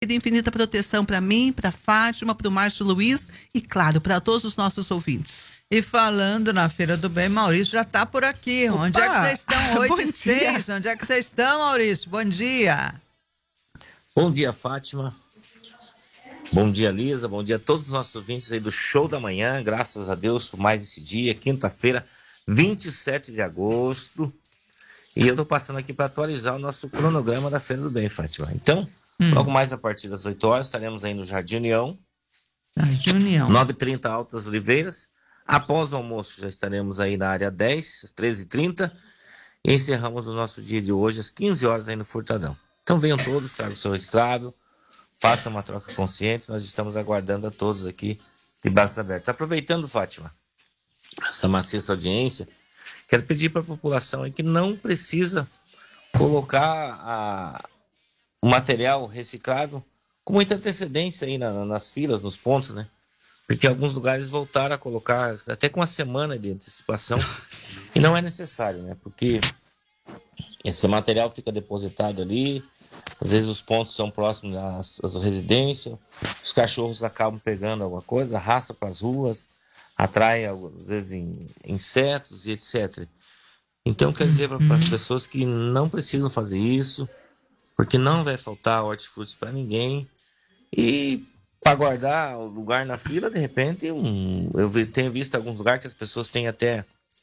vida e infinita proteção para mim, para Fátima, para o Márcio Luiz e, claro, para todos os nossos ouvintes. E falando na Feira do Bem, Maurício já está por aqui. Opa! Onde é que vocês estão? 8 Bom e 6. dia. Onde é que vocês estão, Maurício? Bom dia. Bom dia, Fátima. Bom dia, Lisa. Bom dia a todos os nossos ouvintes aí do Show da Manhã. Graças a Deus por mais esse dia, quinta-feira, 27 de agosto. E eu tô passando aqui para atualizar o nosso cronograma da Feira do Bem, Fátima. Então, logo mais a partir das 8 horas, estaremos aí no Jardim União. Jardim União. 9h30, Altas Oliveiras. Após o almoço, já estaremos aí na área 10, às 13h30. E encerramos o nosso dia de hoje, às 15 horas, aí no Furtadão. Então, venham todos, tragam o seu reciclável, façam uma troca consciente. Nós estamos aguardando a todos aqui de braços abertos. Aproveitando, Fátima, essa maciça audiência, quero pedir para a população aí que não precisa colocar o material reciclável com muita antecedência aí nas filas, nos pontos, né? Porque alguns lugares voltaram a colocar até com uma semana de antecipação e não é necessário, né? Porque esse material fica depositado ali, às vezes os pontos são próximos às residências, os cachorros acabam pegando alguma coisa, arrastam para as ruas, atrai às vezes insetos e etc. Então quer dizer para as pessoas que não precisam fazer isso, porque não vai faltar hortifrutis para ninguém. E para guardar o lugar na fila, de repente, eu tenho visto alguns lugares que as pessoas têm até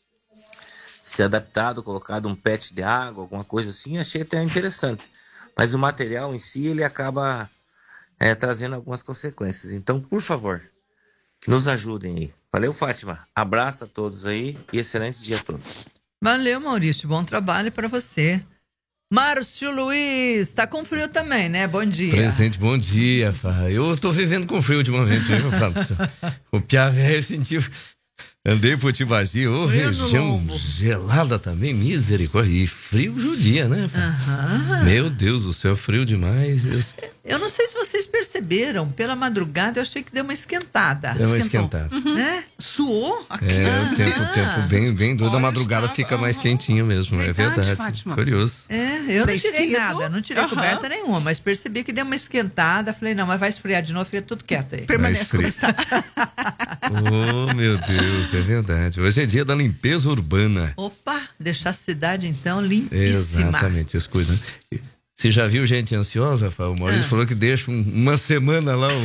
se adaptado, colocado um pet de água, alguma coisa assim, achei até interessante. Mas o material em si, ele acaba trazendo algumas consequências. Então, por favor, nos ajudem aí. Valeu, Fátima. Abraço a todos aí e excelente dia a todos. Valeu, Maurício. Bom trabalho para você. Márcio Luiz, tá com frio também, né? Bom dia. Presente, bom dia, Fá. Eu tô vivendo com frio ultimamente, viu, Fábio? O Piá velho sentiu. Andei por Tibagi, região gelada também, misericórdia. E frio judia, né? Meu Deus do céu, frio demais. Eu não sei se vocês perceberam, pela madrugada eu achei que deu uma esquentada. Deu uma esquentada. Né? Suou aqui. O tempo bem doido, a madrugada fica mais quentinho mesmo, é verdade. Fátima. Curioso. Eu não tirei nada, não tirei coberta nenhuma, mas percebi que deu uma esquentada, falei, não, mas vai esfriar de novo, fica tudo quieto aí. Permanece como está. Oh, meu Deus, é verdade. Hoje é dia da limpeza urbana. Opa, deixar a cidade então limpíssima. Exatamente, isso cuida. Você já viu gente ansiosa, Fá? O Maurício falou que deixa uma semana lá.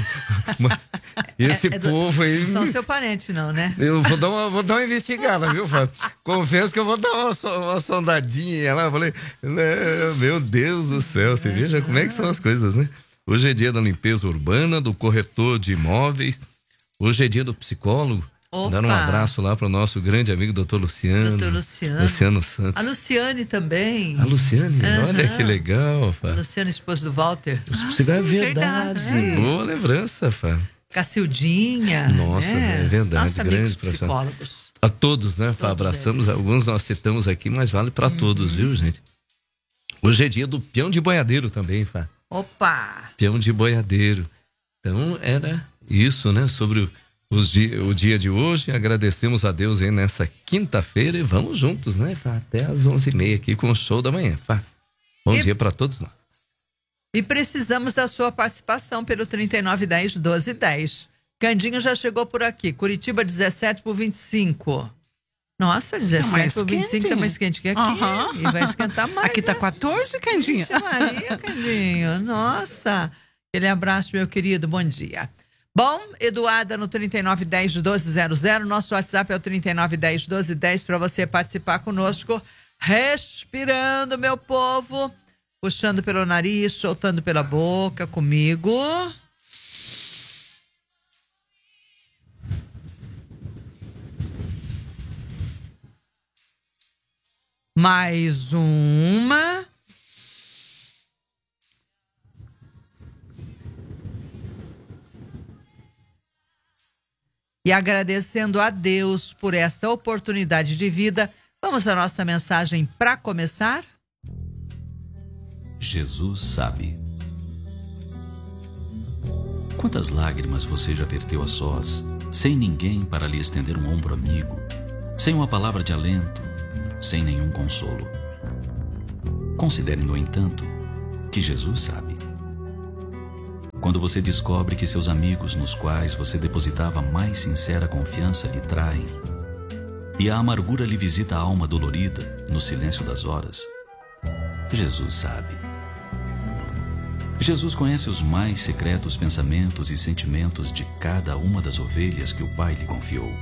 Esse povo aí. Não são seu parente, não, né? Eu vou dar uma investigada, viu, Fábio? Confesso que eu vou dar uma sondadinha lá. Falei, meu Deus do céu, você veja como é que são as coisas, né? Hoje é dia da limpeza urbana, do corretor de imóveis. Hoje é dia do psicólogo. Dar um abraço lá para o nosso grande amigo Dr. Luciano. Dr. Luciano. Luciano Santos. A Luciane também. A Luciane, olha que legal, Fá. Luciano, esposo do Walter. Isso é verdade. Boa lembrança, Fá. Cacildinha. Nossa, né? é verdade. Nossos amigos psicólogos. A todos, né, Fá? Abraçamos. Eles. Alguns nós citamos aqui, mas vale para todos, viu, gente? Hoje é dia do peão de boiadeiro também, Fá. Opa! Peão de boiadeiro. Então, era isso, né, sobre o dia de hoje. Agradecemos a Deus aí nessa quinta-feira e vamos juntos, né, Fá? Até às 11h30 aqui com o Show da Manhã, Fá. Bom dia para todos nós. E precisamos da sua participação pelo 3910-1210. Candinho já chegou por aqui. Curitiba 17 por 25. Nossa, 17 por 25 tá mais quente que aqui. E vai esquentar mais. Aqui tá 14, Candinha. Maria, Candinho. Nossa. Aquele abraço, meu querido. Bom dia. Bom, Eduarda no 3910-1200. Nosso WhatsApp é o 3910-1210 para você participar conosco. Respirando, meu povo. Puxando pelo nariz, soltando pela boca comigo. Mais uma. E agradecendo a Deus por esta oportunidade de vida, vamos à nossa mensagem para começar? Jesus sabe. Quantas lágrimas você já verteu a sós, sem ninguém para lhe estender um ombro amigo, sem uma palavra de alento, sem nenhum consolo? Considere, no entanto, que Jesus sabe. quando você descobre que seus amigos nos quais você depositava a mais sincera confiança lhe traem, e a amargura lhe visita a alma dolorida no silêncio das horas, Jesus sabe. Jesus conhece os mais secretos pensamentos e sentimentos de cada uma das ovelhas que o Pai lhe confiou.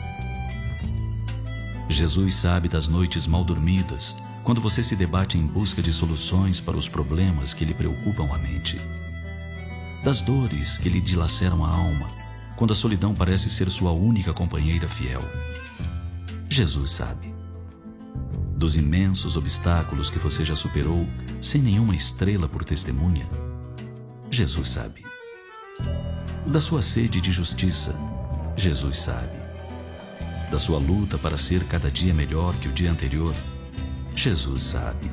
Jesus sabe das noites mal dormidas, quando você se debate em busca de soluções para os problemas que lhe preocupam a mente. Das dores que lhe dilaceram a alma, quando a solidão parece ser sua única companheira fiel. Jesus sabe. Dos imensos obstáculos que você já superou, sem nenhuma estrela por testemunha. Jesus sabe. Da sua sede de justiça, Jesus sabe. Da sua luta para ser cada dia melhor que o dia anterior, Jesus sabe.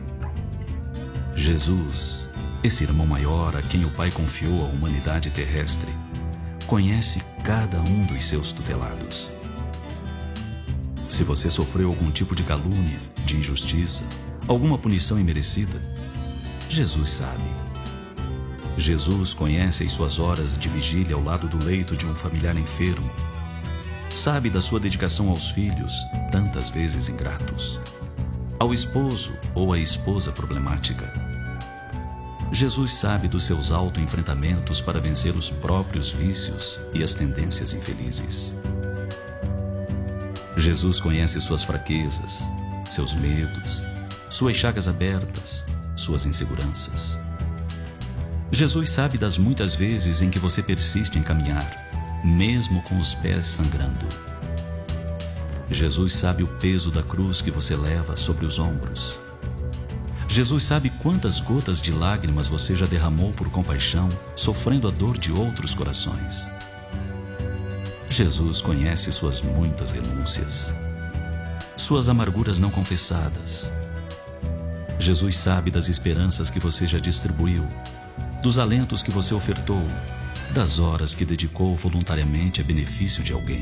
Jesus, esse irmão maior a quem o Pai confiou a humanidade terrestre, conhece cada um dos seus tutelados. Se você sofreu algum tipo de calúnia, de injustiça, alguma punição imerecida, Jesus sabe. Jesus conhece as suas horas de vigília ao lado do leito de um familiar enfermo. Sabe da sua dedicação aos filhos, tantas vezes ingratos, ao esposo ou à esposa problemática. Jesus sabe dos seus autoenfrentamentos para vencer os próprios vícios e as tendências infelizes. Jesus conhece suas fraquezas, seus medos, suas chagas abertas, suas inseguranças. Jesus sabe das muitas vezes em que você persiste em caminhar, mesmo com os pés sangrando. Jesus sabe o peso da cruz que você leva sobre os ombros. Jesus sabe quantas gotas de lágrimas você já derramou por compaixão, sofrendo a dor de outros corações. Jesus conhece suas muitas renúncias, suas amarguras não confessadas. Jesus sabe das esperanças que você já distribuiu, dos alentos que você ofertou, das horas que dedicou voluntariamente a benefício de alguém.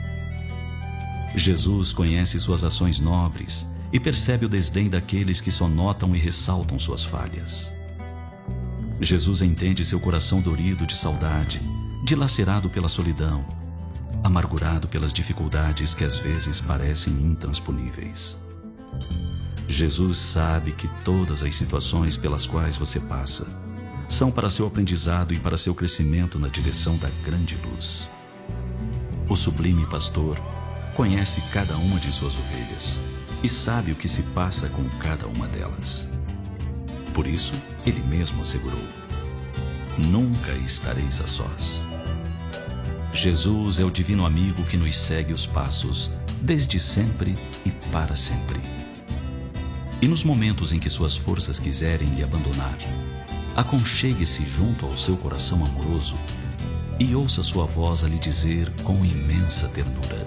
Jesus conhece suas ações nobres e percebe o desdém daqueles que só notam e ressaltam suas falhas. Jesus entende seu coração dorido de saudade, dilacerado pela solidão, amargurado pelas dificuldades que às vezes parecem intransponíveis. Jesus sabe que todas as situações pelas quais você passa são para seu aprendizado e para seu crescimento na direção da grande luz. O sublime pastor conhece cada uma de suas ovelhas e sabe o que se passa com cada uma delas. Por isso, ele mesmo assegurou: nunca estareis a sós. Jesus é o divino amigo que nos segue os passos, desde sempre e para sempre. E nos momentos em que suas forças quiserem lhe abandonar, aconchegue-se junto ao seu coração amoroso e ouça sua voz a lhe dizer com imensa ternura: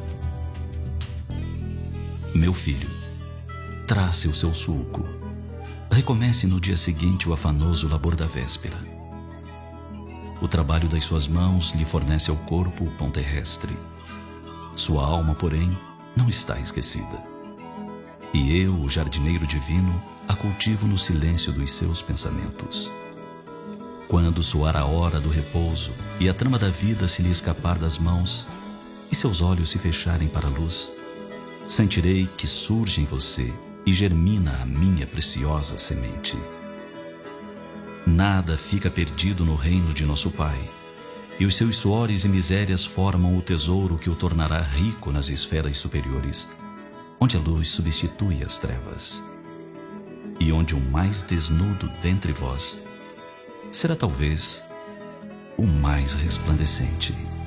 meu filho, trace o seu sulco. Recomece no dia seguinte o afanoso labor da véspera. O trabalho das suas mãos lhe fornece ao corpo o pão terrestre. Sua alma, porém, não está esquecida. E eu, o jardineiro divino, a cultivo no silêncio dos seus pensamentos. Quando soar a hora do repouso e a trama da vida se lhe escapar das mãos e seus olhos se fecharem para a luz, sentirei que surge em você e germina a minha preciosa semente. Nada fica perdido no reino de nosso Pai, e os seus suores e misérias formam o tesouro que o tornará rico nas esferas superiores, onde a luz substitui as trevas, e onde o mais desnudo dentre vós será talvez o mais resplandecente.